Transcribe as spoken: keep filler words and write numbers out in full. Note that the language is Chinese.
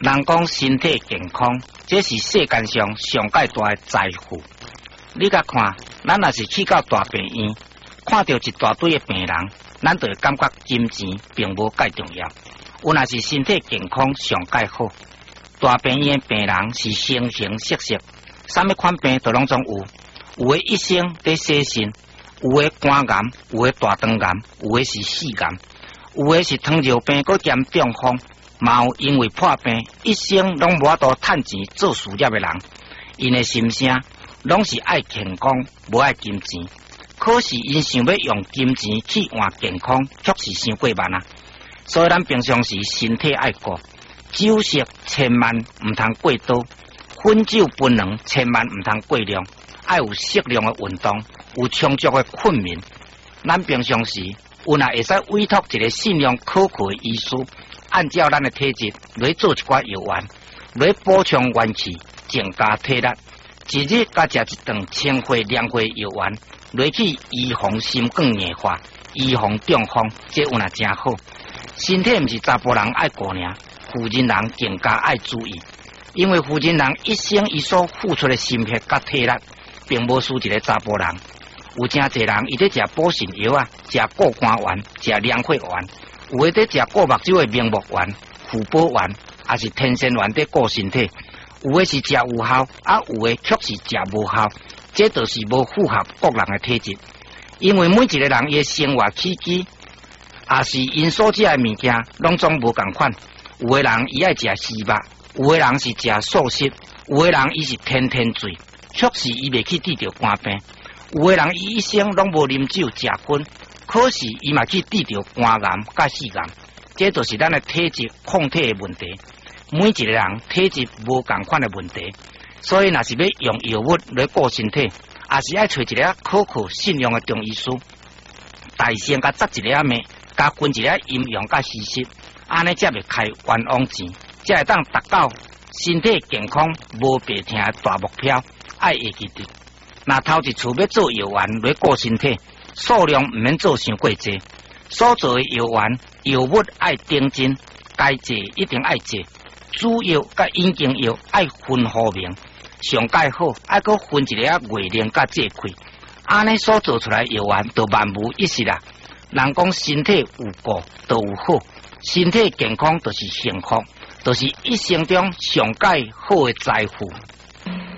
人讲身体健康，这是世间上上界大的财富。你甲看，咱若是去到大病院，看到一大堆的病人，咱就会感觉金钱并无介重要。有若是身体健康上界好，大病院的病人是形形色色，啥物款病都拢总有。有的一生在洗肾，有的肝癌，有的大肠癌，有的是肺癌，有的是糖尿病，搁兼中风。嘛有因为破病，一生拢无法度趁钱做事业的人，因的心声拢是爱健康，无爱金钱。可是因想要用金钱去换健康，却是伤过慢啊！所以咱平常时身体爱顾，酒色千万唔通过多，烟酒槟榔千万唔通过量，爱有适量的运动，有充足的困眠。咱平常时有若会使委托一个信用可靠的医师。按照咱的体质来做一寡药丸，来补充元气，增加体力。一日甲食一顿清血凉血药丸，来去预防心梗硬化，预防中风，这有若真好。身体毋是查甫人爱顾尔，妇人人更加爱注意，因为妇人人一生伊所付出的心血甲体力，并无输一个查甫人。有真侪人伊在食补肾药啊，食固肝丸，食凉血丸。有诶在食固目睭诶明目丸、护宝丸，也是天仙丸在顾身体；有诶是食有效，啊有诶却是食无效，这就是无符合各人诶体质。因为每一个人伊诶生活起居，也是因所食诶物件，拢总无共款。有诶人伊爱食丝肉，有诶人是食素食，有诶人伊是天天醉，却是伊袂去治疗肝病。有诶人伊一生拢无啉酒食薰。可是伊嘛去治疗肝癌甲肺癌，这就是咱的体质抗体的问题。每一个人体质无共款的问题，所以若是要用药物来顾身体，也是爱找一个可靠信用的中医师，大先甲扎一个脉，甲分一个阴阳甲虚实，安尼才袂开冤枉钱，才会当达到身体健康无病痛的大目标。爱会记住，若头一次要做药丸来顾身体。数量唔免做伤过济，所做的药丸药物爱顶真，该济一定爱济。主药甲引经药爱分好明，上介好爱搁分一个月龄甲节气，安尼所做出来药丸就万无一失啦。人讲身体有顾就有好，身体健康就是幸福，就是一生中上介好的财富。